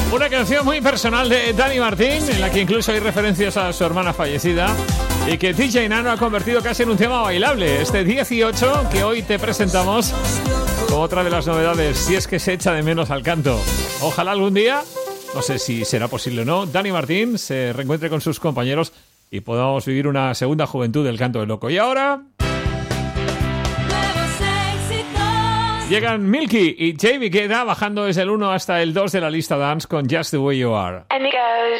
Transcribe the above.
Una canción muy personal de Dani Martín, en la que incluso hay referencias a su hermana fallecida y que DJ Nano ha convertido casi en un tema bailable. Este 18 que hoy te presentamos como otra de las novedades, si es que se echa de menos al canto. Ojalá algún día, no sé si será posible o no, Dani Martín se reencuentre con sus compañeros y podamos vivir una segunda juventud del canto de loco. Y ahora llegan Milky y Jamie Queda bajando desde el 1 hasta el 2 de la lista dance con Just the Way You Are.